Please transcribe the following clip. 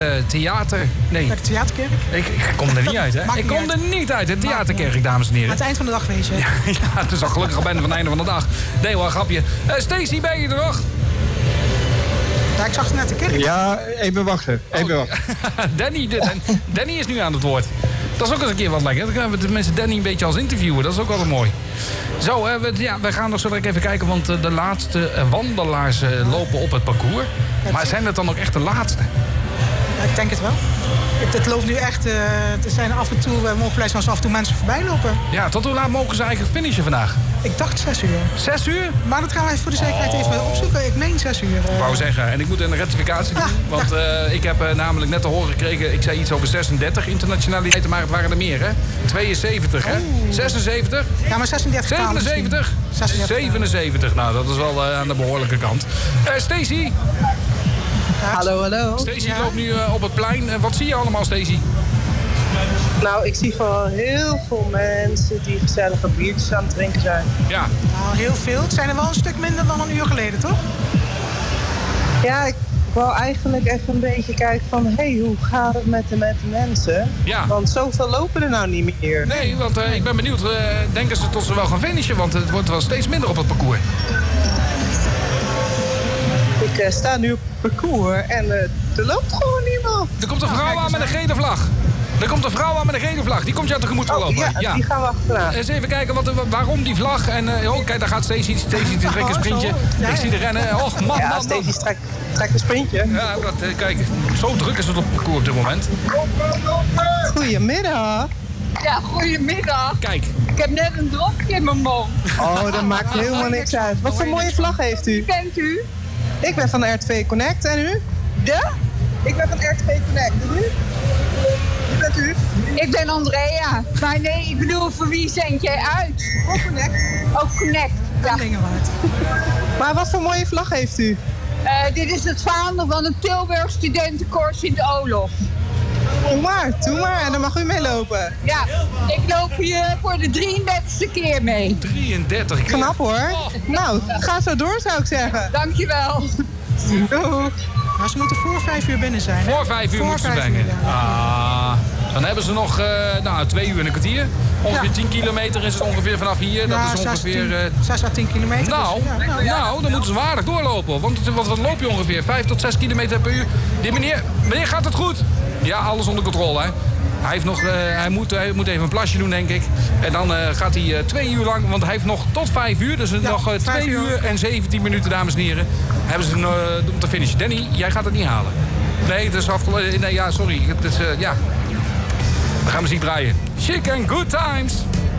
Theater. Nee. Bij de theaterkerk? Ik kom er niet uit, hè? Ik kom er niet uit, de theaterkerk, dames en heren. Aan het eind van de dag wees je. Ja, het is al gelukkig al bijna van het einde van de dag. Nee hoor, grapje. Stacey, ben je er nog? Ja, ik zag ze net de kerk. Ja, even wachten. Danny is nu aan het woord. Dat is ook eens een keer wat lekker. Dan kunnen we de mensen Danny een beetje als interviewen. Dat is ook altijd mooi. Zo, we gaan nog zo even kijken, want de laatste wandelaars lopen op het parcours. Maar zijn het dan ook echt de laatste? Ja, ik denk het wel. Het loopt nu echt... er zijn af en toe... We mogen blij zijn als af en toe mensen voorbij lopen. Ja, tot hoe laat mogen ze eigenlijk finishen vandaag? Ik dacht 6 uur. 6 uur? Maar dat gaan wij voor de zekerheid even opzoeken. Ik meen 6 uur. Ik wou zeggen, en ik moet een rectificatie doen. Want ik heb namelijk net te horen gekregen... Ik zei iets over 36 internationaliteiten, maar het waren er meer, hè? 72, hè? 76? Ja, maar 36 77? 77, nou, dat is wel aan de behoorlijke kant. Stacey? Hallo, hallo. Stacey loopt nu op het plein. Wat zie je allemaal, Stacey? Nou, ik zie vooral heel veel mensen die gezellige biertjes aan het drinken zijn. Ja. Nou, heel veel. Het zijn er wel een stuk minder dan een uur geleden, toch? Ja, ik wou eigenlijk even een beetje kijken van... hoe gaat het met de mensen? Ja. Want zoveel lopen er nou niet meer. Nee, want ik ben benieuwd. Denken ze tot ze wel gaan finishen? Want het wordt wel steeds minder op het parcours. Ik sta nu op het parcours en er loopt gewoon niemand. Er komt een vrouw aan met een gele vlag. Er komt een vrouw aan met een gele vlag. Die komt je tegemoet lopen. Ja, die gaan we achteraan. Eens even kijken waarom die vlag. En kijk, daar gaat Stacey. Stacey trekt een sprintje. Ik zie de rennen. Och, man, ja, Stacey trekt een sprintje. Ja, kijk, zo druk is het op het parcours op dit moment. Goedemiddag. Ja, goedemiddag. Kijk. Ik heb net een dropje in mijn mond. Oh, dat maakt helemaal niks uit. Wat voor mooie vlag heeft u? Wie bent u? Ik ben van RTV Connect. En u? Ik ben van RTV Connect. En u? Wie bent u? Ik ben Andrea. Maar nee, ik bedoel, voor wie zend jij uit? Oh, Connect. Oh, Connect. Ja. Maar wat voor mooie vlag heeft u? Dit is het vaandel van het Tilburg Studentenkorps in de Olof. Doe maar. En dan mag u meelopen. Ja, ik loop hier voor de 33e keer mee. 33 keer? Knap hoor. Oh. Nou, ga zo door zou ik zeggen. Dankjewel. Doeg. Maar ze moeten voor 5 uur binnen zijn. Voor 5 uur moeten ze brengen. Dan hebben ze nog 2 uur en een kwartier. Ongeveer 10 kilometer is het ongeveer vanaf hier. Dat is ongeveer 6 à 10 kilometer. Nou, dan moeten ze waardig doorlopen. Want wat loop je ongeveer? 5 tot 6 kilometer per uur. Die meneer, gaat het goed? Ja, alles onder controle, hè. Hij moet even een plasje doen, denk ik. En dan gaat hij 2 uur lang, want hij heeft nog tot 5 uur. Dus nog 2 uur en 17 minuten, dames en heren. Hebben ze om te finishen. Danny, jij gaat het niet halen. Nee, het is afgelopen. Nee, ja, sorry. Het is, We gaan muziek draaien. Chic and good times.